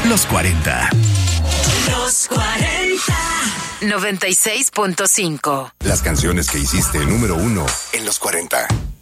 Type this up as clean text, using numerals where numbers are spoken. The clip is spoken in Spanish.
Los 40. Los 40. 96.5. Las canciones que hiciste número 1 en los 40.